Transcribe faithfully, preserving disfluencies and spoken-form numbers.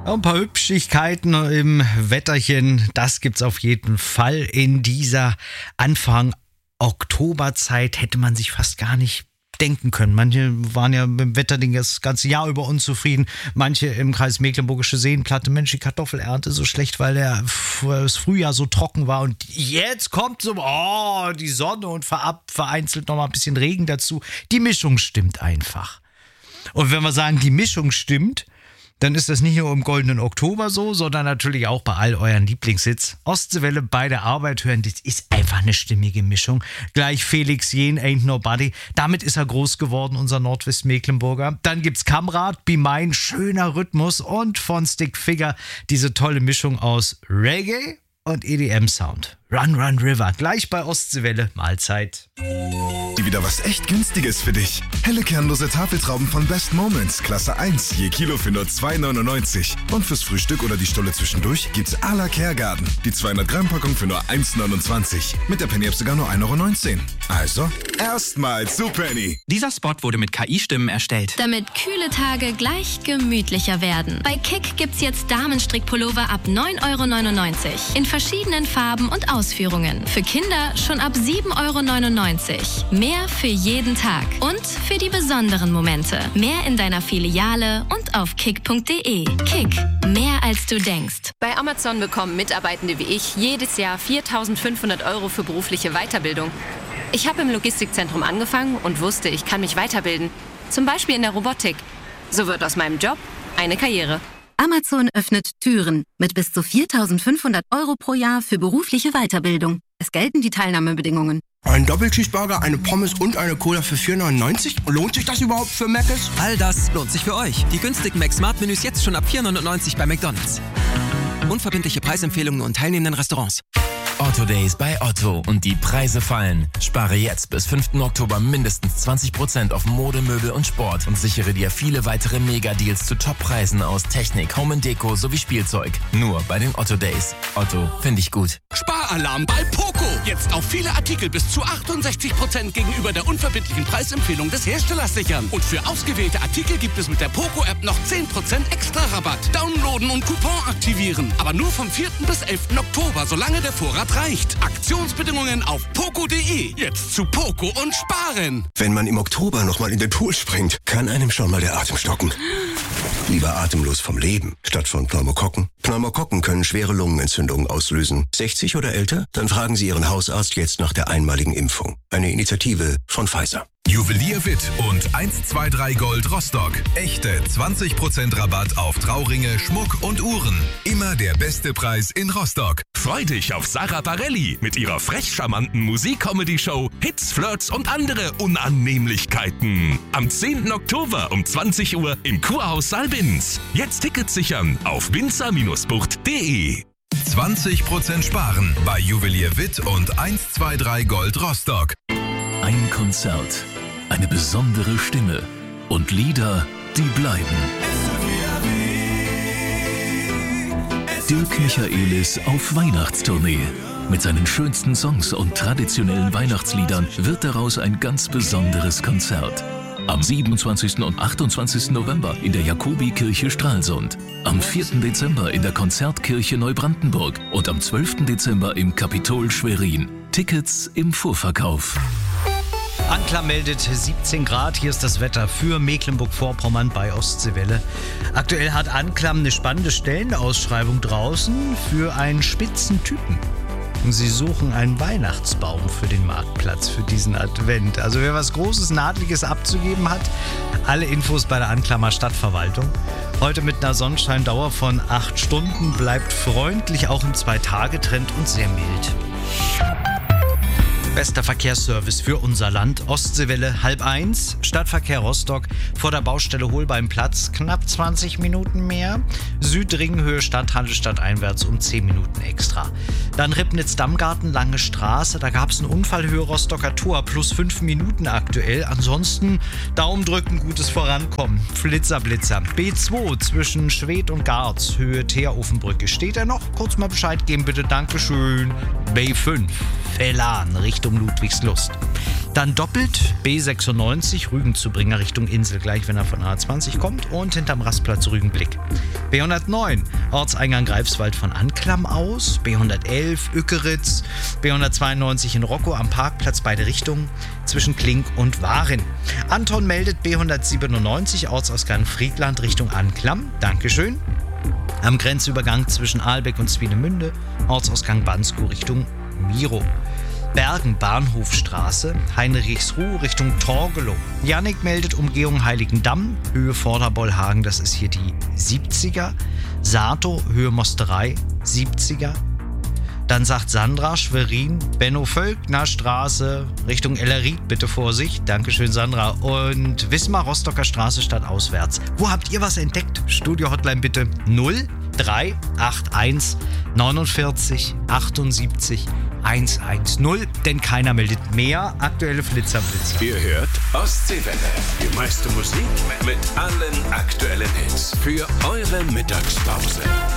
Ein paar Hübschigkeiten im Wetterchen, das gibt's auf jeden Fall. In dieser Anfang Oktoberzeit hätte man sich fast gar nicht denken können. Manche waren ja mit dem Wetterding das ganze Jahr über unzufrieden. Manche im Kreis Mecklenburgische Seenplatte, Mensch, die Kartoffelernte so schlecht, weil der, das Frühjahr so trocken war. Und jetzt kommt so oh, die Sonne und verab, vereinzelt noch mal ein bisschen Regen dazu. Die Mischung stimmt einfach. Und wenn wir sagen, die Mischung stimmt, dann ist das nicht nur im goldenen Oktober so, sondern natürlich auch bei all euren Lieblingshits. Ostseewelle bei der Arbeit hören, das ist einfach eine stimmige Mischung. Gleich Felix Jähn, Ain't Nobody. Damit ist er groß geworden, unser Nordwestmecklenburger. Dann gibt's Kamrat, Be Mine, schöner Rhythmus und von Stick Figure diese tolle Mischung aus Reggae und E D M-Sound. Run, Run, River. Gleich bei Ostseewelle. Mahlzeit. Die wieder was echt Günstiges für dich. Helle kernlose Tafeltrauben von Best Moments, Klasse eins, je Kilo für nur zwei neunundneunzig. Und fürs Frühstück oder die Stulle zwischendurch gibt's à la Kergarten. Die zweihundert Gramm Packung für nur eins neunundzwanzig. Mit der Penny-App sogar nur ein Euro neunzehn. Also, erstmal zu Penny. Dieser Spot wurde mit K I-Stimmen erstellt. Damit kühle Tage gleich gemütlicher werden. Bei Kick gibt's jetzt Damenstrickpullover ab neun Euro neunundneunzig. In verschiedenen Farben und Ausführungen. Für Kinder schon ab sieben Euro neunundneunzig. Mehr für jeden Tag. Und für die besonderen Momente. Mehr in deiner Filiale und auf kick punkt de. Kick. Mehr als du denkst. Bei Amazon bekommen Mitarbeitende wie ich jedes Jahr viertausendfünfhundert Euro für berufliche Weiterbildung. Ich habe im Logistikzentrum angefangen und wusste, ich kann mich weiterbilden. Zum Beispiel in der Robotik. So wird aus meinem Job eine Karriere. Amazon öffnet Türen mit bis zu viertausendfünfhundert Euro pro Jahr für berufliche Weiterbildung. Es gelten die Teilnahmebedingungen. Ein Doppelcheeseburger, eine Pommes und eine Cola für vier neunundneunzig? Lohnt sich das überhaupt für Mc's? All das lohnt sich für euch. Die günstigen Mac-Smart-Menüs jetzt schon ab vier neunundneunzig bei McDonald's. Unverbindliche Preisempfehlungen und teilnehmenden Restaurants. Otto Days bei Otto und die Preise fallen. Spare jetzt bis fünften Oktober mindestens zwanzig Prozent auf Mode, Möbel und Sport und sichere dir viele weitere Mega-Deals zu Top-Preisen aus Technik, Home and Deko sowie Spielzeug. Nur bei den Otto Days. Otto, finde ich gut. Sparalarm bei Poco. Jetzt auf viele Artikel bis zu achtundsechzig Prozent gegenüber der unverbindlichen Preisempfehlung des Herstellers sichern. Und für ausgewählte Artikel gibt es mit der Poco-App noch zehn Prozent extra Rabatt. Downloaden und Coupon aktivieren. Aber nur vom vierten bis elften Oktober, solange der Vorrat reicht. Aktionsbedingungen auf poco punkt de. Jetzt zu Poco und sparen. Wenn man im Oktober nochmal in den Pool springt, kann einem schon mal der Atem stocken. Lieber atemlos vom Leben, statt von Pneumokokken. Pneumokokken können schwere Lungenentzündungen auslösen. sechzig oder älter? Dann fragen Sie Ihren Hausarzt jetzt nach der einmaligen Impfung. Eine Initiative von Pfizer. Juwelier Witt und eins zwei drei Gold Rostock. Echte zwanzig Prozent Rabatt auf Trauringe, Schmuck und Uhren. Immer der beste Preis in Rostock. Freu dich auf Sarah Bareilles mit ihrer frech charmanten Musik-Comedy-Show Hits, Flirts und andere Unannehmlichkeiten. Am zehnten Oktober um zwanzig Uhr im Kurhaus Saalbins. Jetzt Tickets sichern auf winzer Bindestrich bucht punkt de. zwanzig Prozent sparen bei Juwelier Witt und eins zwei drei Gold Rostock. Ein Konzert, eine besondere Stimme und Lieder, die bleiben. Dirk Michaelis auf Weihnachtstournee. Mit seinen schönsten Songs und traditionellen Weihnachtsliedern wird daraus ein ganz besonderes Konzert. Am siebenundzwanzigsten und achtundzwanzigsten November in der Jakobikirche Stralsund. Am vierten Dezember in der Konzertkirche Neubrandenburg und am zwölften Dezember im Kapitol Schwerin. Tickets im Vorverkauf. Anklam meldet siebzehn Grad. Hier ist das Wetter für Mecklenburg-Vorpommern bei Ostseewelle. Aktuell hat Anklam eine spannende Stellenausschreibung draußen für einen spitzen Typen. Sie suchen einen Weihnachtsbaum für den Marktplatz, für diesen Advent. Also wer was Großes, Nadeliges abzugeben hat, alle Infos bei der Anklammer Stadtverwaltung. Heute mit einer Sonnenscheindauer von acht Stunden, bleibt freundlich, auch im Zwei-Tage-Trend und sehr mild. Bester Verkehrsservice für unser Land. Ostseewelle halb eins, Stadtverkehr Rostock, vor der Baustelle Holbeimplatz, knapp zwanzig Minuten mehr. Südringhöhe Stadthalle stadteinwärts um zehn Minuten extra. Dann Ribnitz-Dammgarten, Lange Straße, da gab es einen Unfall, Höhe Rostocker Tor, plus fünf Minuten aktuell. Ansonsten Daumen drücken, gutes Vorankommen. Flitzer, Blitzer. B zwei zwischen Schwedt und Garz, Höhe Teerofenbrücke. Steht er noch? Kurz mal Bescheid geben bitte, Dankeschön. B fünf, Felan, Richtung Richtung Ludwigslust. Dann doppelt B sechsundneunzig Rügen-Zubringer Richtung Insel, gleich wenn er von A zwanzig kommt, und hinterm Rastplatz Rügenblick. B hundertneun Ortseingang Greifswald von Anklam aus, B hundertelf Ückeritz, B hundertzweiundneunzig in Rockow am Parkplatz beide Richtungen zwischen Klink und Warin. Anton meldet B hundertsiebenundneunzig Ortsausgang Friedland Richtung Anklam, Dankeschön. Am Grenzübergang zwischen Ahlbeck und Swinemünde, Ortsausgang Banskow Richtung Miro. Bergen Bahnhofstraße, Heinrichsruh Richtung Torgelow. Jannik meldet Umgehung Heiligendamm, Höhe Vorderbollhagen, das ist hier die siebziger. Sato, Höhe Mosterei, siebziger. Dann sagt Sandra, Schwerin, Benno-Völkner Straße, Richtung Ellerit, bitte Vorsicht. Dankeschön, Sandra. Und Wismar, Rostocker Straße statt auswärts. Wo habt ihr was entdeckt? Studio-Hotline bitte null drei acht eins neunundvierzig achtundsiebzig hundertzehn, denn keiner meldet mehr. Aktuelle Flitzerblitz. Ihr hört Ostseewelle. Die meiste Musik mit allen aktuellen Hits für eure Mittagspause.